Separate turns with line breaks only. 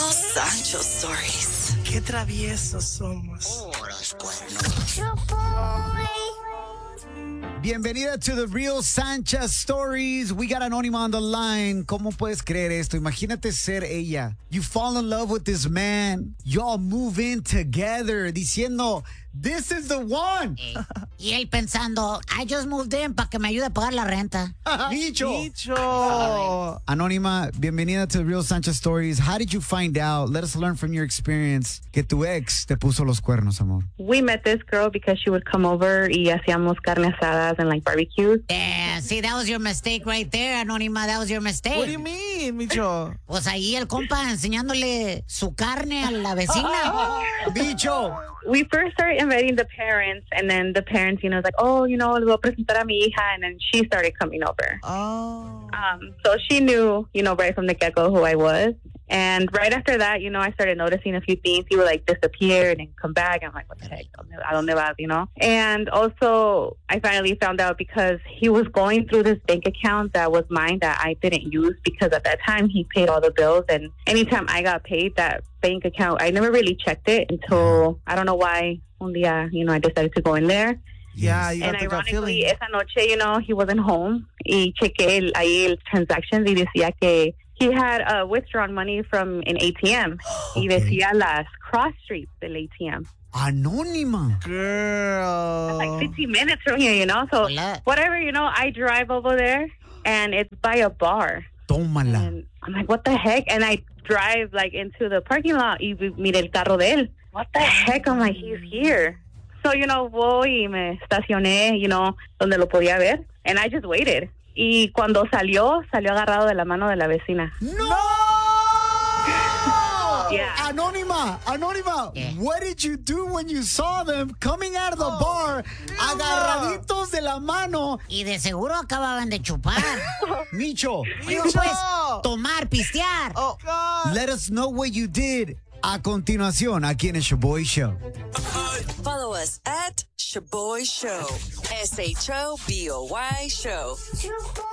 Sancho Stories.
Qué traviesos somos.
Oh, los cuernos.
Bienvenida to the Real Sanchez Stories. We got Anónima on the line. ¿Cómo puedes creer esto? Imagínate ser ella. You fall in love with this man. Y'all move in together diciendo, this is the one.
Y él pensando, I just moved in para que me ayude a pagar la renta.
Micho. Anónima, bienvenida to the Real Sanchez Stories. How did you find out? Let us learn from your experience que tu ex te puso los cuernos, amor.
We met this girl because she would come over y hacíamos carne asadas and like barbecues.
Yeah, see, that was your mistake right there, Anónima. That was your mistake.
What do you mean, Micho?
Pues ahí el compa enseñándole su carne a la vecina.
Micho.
We first started inviting the parents, and then the parents, was like, oh, le voy a presentar a mi hija, and then she started coming over.
Oh.
So she knew, right from the get-go who I was. And right after that, I started noticing a few things. He would like disappear and then come back. I'm like, what the heck? ¿A dónde vas, And also, I finally found out because he was going through this bank account that was mine that I didn't use because at that time he paid all the bills. And anytime I got paid, that bank account, I never really checked it until, I don't know why, un día, I decided to go in there.
Yeah, you got
And
the gut feeling.
ironically, esa noche, he wasn't home. Y chequé ahí el transactions y decía que he had withdrawn money from an ATM. Y decía las cross streets del ATM.
Anónima.
Girl.
Like 15 minutes from here, So
Hola.
whatever, I drive over there and it's by a bar.
Tómala.
And I'm like, what the heck? And I drive like into the parking lot y mire el carro de él. What the heck? I'm like, he's here. So, voy y me estacioné, donde lo podía ver. And I just waited. Y cuando salió agarrado de la mano de la vecina.
¡No!
Yeah.
Anónima,
Yeah.
what did you do when you saw them coming out of the bar, agarraditos de la mano?
Y de seguro acababan de chupar.
Micho,
Digo, pues, tomar, pistear.
Oh, God.
let us know what you did a continuación aquí en el Shaboy Show.
Follow us at Shaboy Show. SHOBOY Show.